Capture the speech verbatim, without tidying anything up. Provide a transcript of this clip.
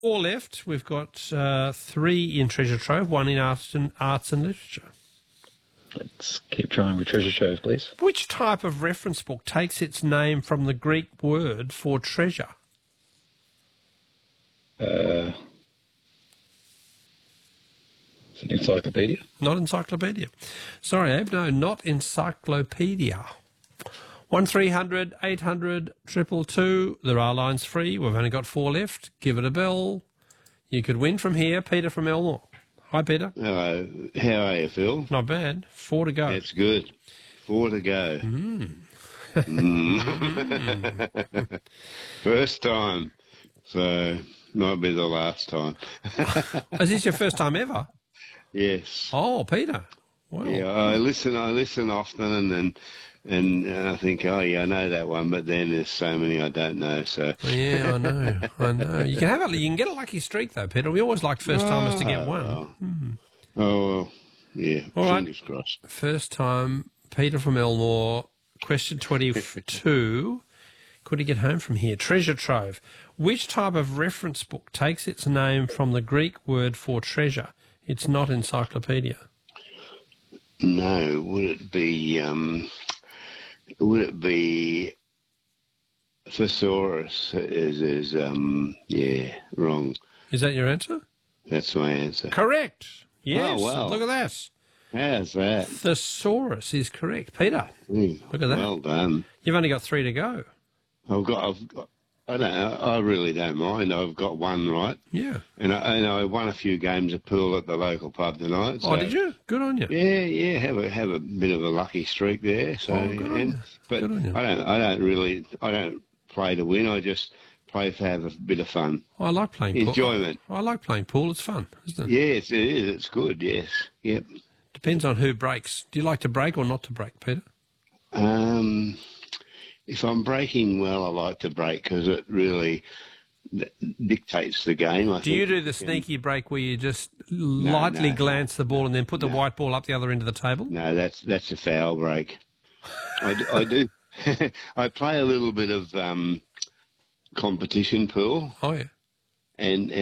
Four left. We've got uh, three in Treasure Trove, one in arts and, arts and literature. Let's keep trying with Treasure Trove, please. Which type of reference book takes its name from the Greek word for treasure? Uh, is it encyclopedia? Not encyclopedia. Sorry, Abe. No, not encyclopedia. One three hundred eight hundred triple two. There are lines free. We've only got four left. Give it a bell. You could win from here. Peter from Elmore. Hi, Peter. Hello. How are you, Phil? Not bad. Four to go. That's good. Four to go. Mm. Mm. First time. So, might be the last time. Is this your first time ever? Yes. Oh, Peter. Wow. Yeah, I listen I listen often and then and, and I think, oh, yeah, I know that one, but then there's so many I don't know. So yeah, I know, I know. You can have a, you can get a lucky streak though, Peter. We always like first timers to get one. Oh, Hmm. oh well, yeah. All fingers right. crossed. First time, Peter from Elmore. Question twenty-two. Could he get home from here? Treasure Trove. Which type of reference book takes its name from the Greek word for treasure? It's not encyclopedia. No, would it be? Um, would it be? Thesaurus is is um yeah wrong. Is that your answer? That's my answer. Correct. Yes. Oh, wow. Look at that. How's that? Thesaurus is correct. Peter, Mm, look at that. Well done. You've only got three to go. I've got. I've got. I don't. I really don't mind. I've got one right, Yeah. and I, and I won a few games of pool at the local pub tonight. So, Oh, did you? Good on you. Yeah, yeah. Have a have a bit of a lucky streak there. So, Oh, good on and, you. but Good on you. I don't. I don't really. I don't play to win. I just play to have a bit of fun. I like playing pool. Enjoyment. I like playing pool. It's fun, isn't it? Yes, it is. It's good. Yes. Yep. Depends on who breaks. Do you like to break or not to break, Peter? Um, if I'm breaking well, I like to break because it really dictates the game. I Do you think. do the sneaky break where you just lightly no, glance the ball and then put the no. white ball up the other end of the table? No, that's that's a foul break. I, d- I do. I play a little bit of um, competition pool, Oh, yeah. and